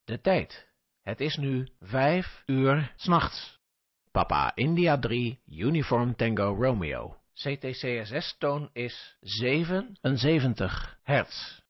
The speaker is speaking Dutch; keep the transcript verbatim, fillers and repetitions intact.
De tijd. Het is nu vijf uur 's nachts. Papa India drie, Uniform Tango Romeo. C T C S S-toon is zevenenzeventig hertz.